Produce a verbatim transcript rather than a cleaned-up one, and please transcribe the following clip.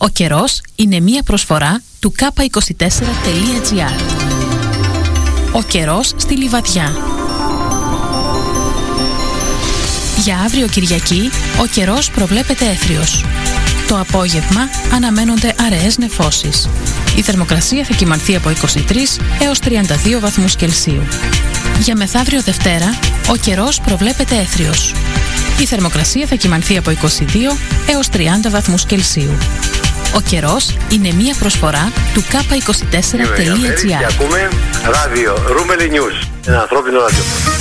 Ο καιρός είναι μία προσφορά του κάπα είκοσι τέσσερα τελεία τζι άρ. Ο καιρός στη Λιβαδιά. Για αύριο Κυριακή, ο καιρός προβλέπεται έθριος. Το απόγευμα αναμένονται αραιές νεφώσεις. Η θερμοκρασία θα κυμανθεί από είκοσι τρεις έως τριάντα δύο βαθμούς Κελσίου. Για μεθαύριο Δευτέρα, ο καιρός προβλέπεται έθριος. Η θερμοκρασία θα κυμανθεί από είκοσι δύο έως τριάντα βαθμούς Κελσίου. Ο καιρός είναι μία προσφορά του κάπα είκοσι τέσσερα τελεία τζι άρ. Και ακούμε ράδιο Ρούμελι News, ένα ανθρώπινο ραδιόφωνο.